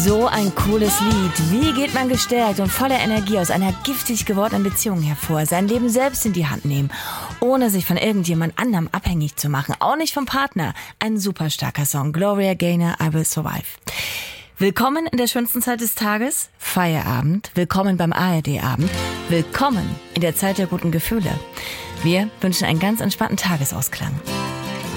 So ein cooles Lied. Wie geht man gestärkt und voller Energie aus einer giftig gewordenen Beziehung hervor? Sein Leben selbst in die Hand nehmen, ohne sich von irgendjemand anderem abhängig zu machen. Auch nicht vom Partner. Ein super starker Song. Gloria Gaynor, I Will Survive. Willkommen in der schönsten Zeit des Tages, Feierabend. Willkommen beim ARD-Abend. Willkommen in der Zeit der guten Gefühle. Wir wünschen einen ganz entspannten Tagesausklang.